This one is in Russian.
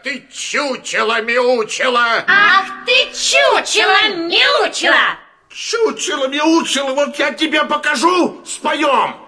ты чучело-мяучело! Ах ты чучело-мяучело! Чучело-мяучело, вот я тебе покажу, споем!